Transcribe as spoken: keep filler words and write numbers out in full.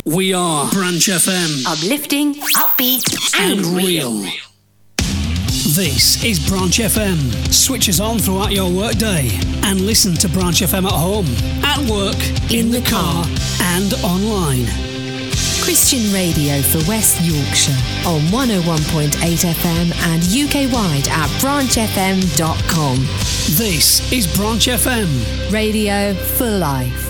We are Branch F M. Uplifting, upbeat, and, and real. real. This is Branch F M. Switch us on throughout your workday and listen to Branch F M at home, at work, in, in the, the car, car, and online. Christian radio for West Yorkshire on one oh one point eight F M and U K wide at branch f m dot com. This is Branch F M. Radio for life.